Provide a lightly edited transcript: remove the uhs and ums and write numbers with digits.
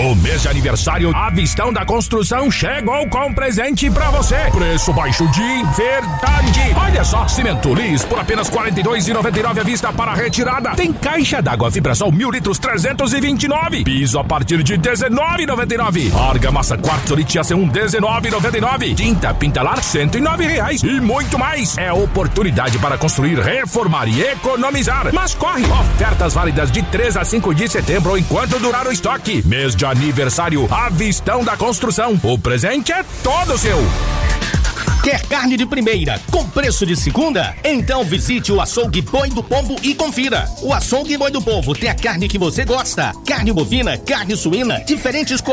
O mês de aniversário Avistão da Construção chegou com presente pra você. Preço baixo de verdade. Olha só, cimento lis por apenas R$ 42,99 à vista para retirada. Tem caixa d'água Fibrasol 1000 litros 329. Piso a partir de R$ 19,99. Argamassa quartzo litiação R$ 19,99. Tinta Pintalar R$ 109 e muito mais. É oportunidade para construir, reformar e economizar. Mas corre, ofertas válidas de 3 a 5 de setembro enquanto durar o estoque. Mês de aniversário Avistão da Construção. O presente é todo seu. Quer carne de primeira com preço de segunda? Então visite o Açougue Boi do Povo e confira. O Açougue Boi do Povo tem a carne que você gosta. Carne bovina, carne suína, diferentes